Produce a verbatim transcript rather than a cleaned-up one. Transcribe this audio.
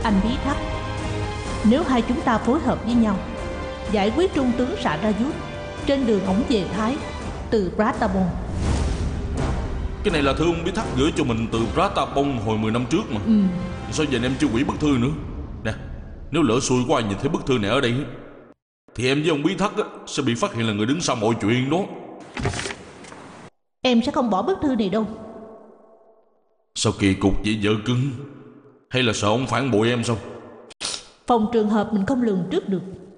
anh Bí Thắc, nếu hai chúng ta phối hợp với nhau giải quyết trung tướng Sarajut trên đường ổng về Thái từ Pratabon. Cái này là thư ông Bí Thắc gửi cho mình từ Pratabon hồi mười năm trước mà. Ừ. Sao giờ em chưa hủy bức thư nữa? Nè, nếu lỡ xui có ai nhìn thấy bức thư này ở đây thì em với ông Bí Thắc sẽ bị phát hiện là người đứng sau mọi chuyện đó. Em sẽ không bỏ bức thư này đâu. Sao kỳ cục vậy vợ cưng? Hay là sợ ông phản bội em sao? Phòng trường hợp mình không lường trước được.